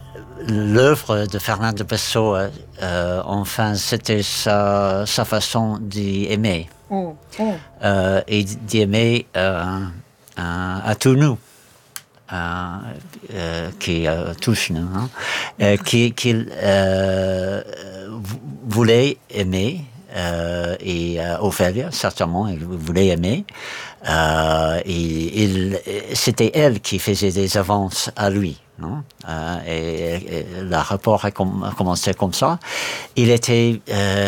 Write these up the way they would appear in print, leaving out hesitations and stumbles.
l'œuvre de Fernando Pessoa, enfin, c'était sa façon d'aimer. Et d'aimer à tous nous. Qui touche nous, qu'il voulait aimer, et Ophélia, certainement, il voulait aimer. C'était elle qui faisait des avances à lui. Non? Et le rapport a commencé comme ça. Il était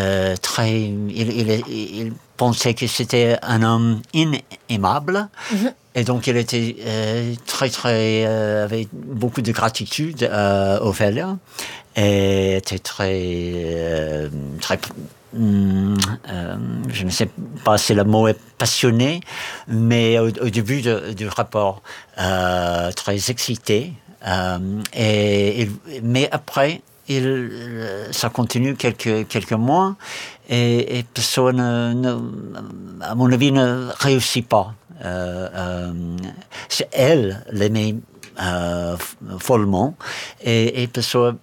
il pensait que c'était un homme inaimable. Et donc, il était avait beaucoup de gratitude Ophélia, et était très, je ne sais pas si le mot est passionné, mais au début du rapport, très excité. Mais après, ça continue quelques mois, et personne, à mon avis, ne réussit pas. Elle l'aimait follement, et Pessoa,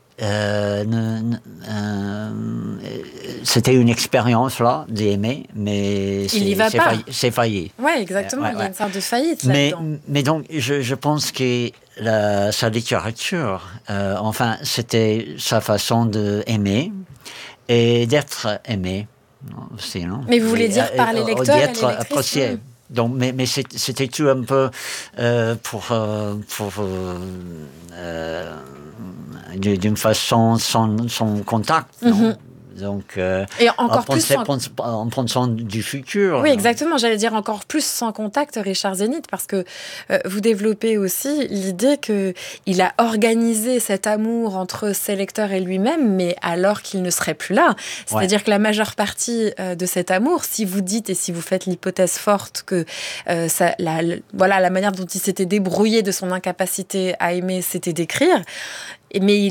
c'était une expérience là d'aimer, mais c'est failli. Oui, exactement. Il y a une sorte de faillite là-dedans. Mais donc, je pense que sa littérature, enfin, c'était sa façon d'aimer et d'être aimé aussi, non? Mais vous voulez dire par les lecteurs et les lectrices? Apprécié. Donc, mais c'était tout un peu d'une façon sans contact, non? Donc, et encore plus en pensant du futur. Oui, exactement. J'allais dire encore plus sans contact, Richard Zenit, parce que vous développez aussi l'idée qu'il a organisé cet amour entre ses lecteurs et lui-même, mais alors qu'il ne serait plus là. C'est-à-dire que la majeure partie de cet amour, si vous dites et si vous faites l'hypothèse forte que la manière dont il s'était débrouillé de son incapacité à aimer, c'était d'écrire, mais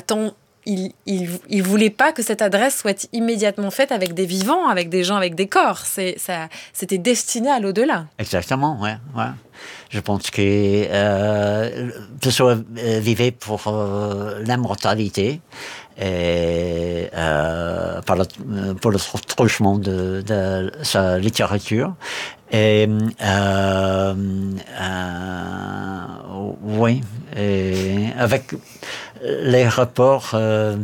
il voulait pas que cette adresse soit immédiatement faite avec des vivants, avec des gens, avec des corps. C'était destiné à l'au-delà. Exactement, ouais. Je pense que Pessoa vivait pour l'immortalité et pour le truchement de sa littérature. Et oui, et avec les rapports,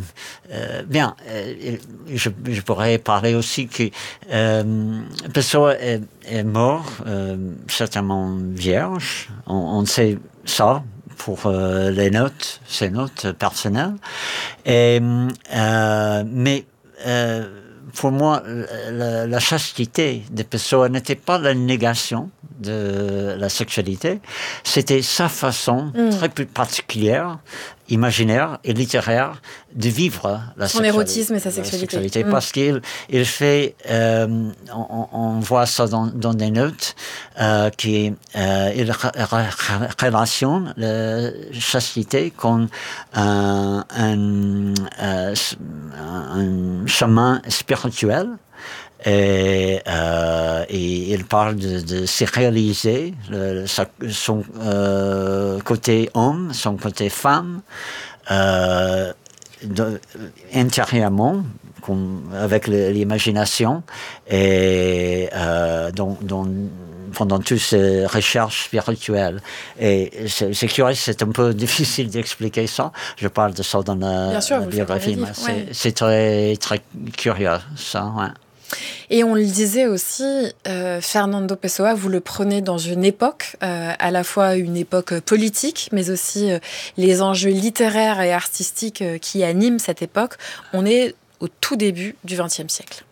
je pourrais parler aussi que Pessoa est mort, certainement vierge. On sait ça pour ses notes personnelles. Mais pour moi, la chastité de Pessoa n'était pas la négation de la sexualité, c'était sa façon très particulière, imaginaire et littéraire de vivre son érotisme et sa sexualité. Parce qu'il fait, on voit ça dans des notes, qu'il relationne la chastité comme un chemin spirituel. Et il parle de se réaliser, son côté homme, son côté femme, intérieurement, avec l'imagination, et pendant toutes ces recherches spirituelles. Et c'est curieux, c'est un peu difficile d'expliquer ça. Je parle de ça dans la biographie, mais c'est très, très curieux, ça, ouais. Et on le disait aussi, Fernando Pessoa, vous le prenez dans une époque, à la fois une époque politique, mais aussi les enjeux littéraires et artistiques qui animent cette époque. On est au tout début du XXe siècle.